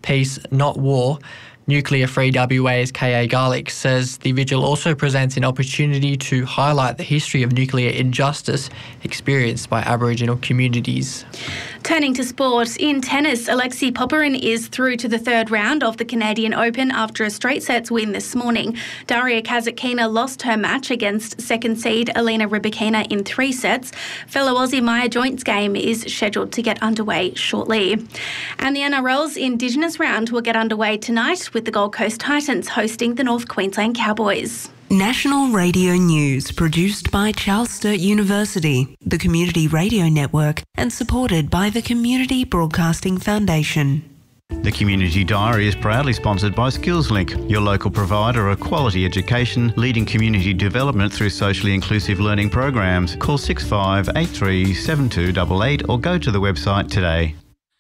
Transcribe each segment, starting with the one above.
Peace, Not War, Nuclear-Free WA's K.A. Garlick says the vigil also presents an opportunity to highlight the history of nuclear injustice experienced by Aboriginal communities. Turning to sport, in tennis, Alexei Popyrin is through to the third round of the Canadian Open after a straight sets win this morning. Daria Kasatkina lost her match against second seed Elena Rybakina in 3 sets. Fellow Aussie Maya Joint's game is scheduled to get underway shortly. And the NRL's Indigenous round will get underway tonight with the Gold Coast Titans hosting the North Queensland Cowboys. National Radio News produced by Charles Sturt University, the Community Radio Network, and supported by the Community Broadcasting Foundation. The Community Diary is proudly sponsored by SkillsLink, your local provider of quality education, leading community development through socially inclusive learning programs. Call 6583 7288 or go to the website today.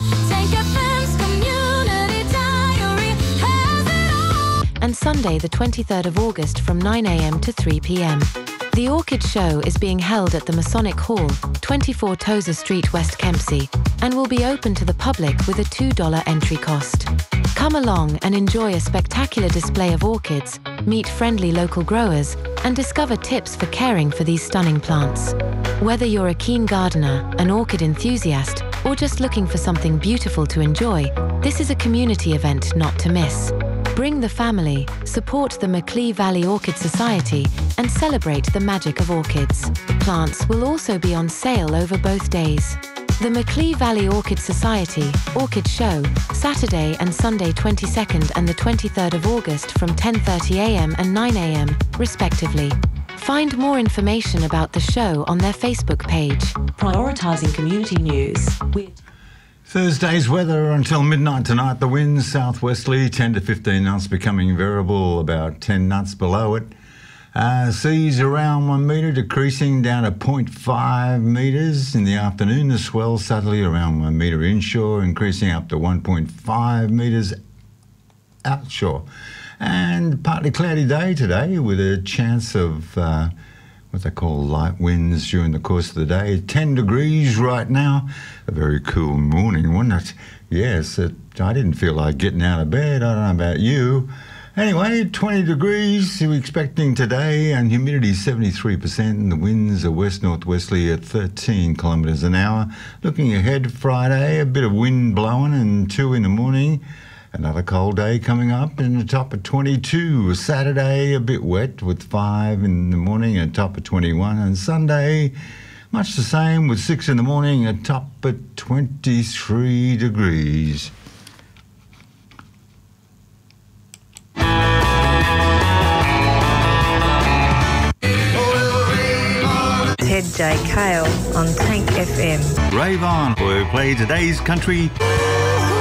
And Sunday the 23rd of August from 9am to 3pm. The Orchid Show is being held at the Masonic Hall, 24 Tozer Street, West Kempsey, and will be open to the public with a $2 entry cost. Come along and enjoy a spectacular display of orchids, meet friendly local growers, and discover tips for caring for these stunning plants. Whether you're a keen gardener, an orchid enthusiast, or just looking for something beautiful to enjoy, this is a community event not to miss. Bring the family, support the Macleay Valley Orchid Society, and celebrate the magic of orchids. Plants will also be on sale over both days. The Macleay Valley Orchid Society Orchid Show, Saturday and Sunday 22nd and the 23rd of August from 10:30am and 9am, respectively. Find more information about the show on their Facebook page. Prioritising community news with Thursday's weather until midnight tonight. The winds southwesterly 10 to 15 knots, becoming variable about 10 knots below it. Seas around 1 metre, decreasing down to 0.5 metres in the afternoon. The swell subtly around 1 metre inshore, increasing up to 1.5 metres outshore. And partly cloudy day today with a chance of what they call light winds during the course of the day. 10 degrees right now. A very cool morning, wasn't it? Yes, I didn't feel like getting out of bed. I don't know about you. Anyway, 20 degrees we're expecting today, and humidity 73%, and the winds are west-northwesterly at 13 kilometres an hour. Looking ahead, Friday, a bit of wind blowing and 2 in the morning. Another cold day coming up and a top of 22. Saturday, a bit wet with 5 in the morning and a top of 21. And Sunday, much the same with 6 in the morning, a top of 23 degrees. Ted J. Kale on Tank FM. Rave on, we'll play today's country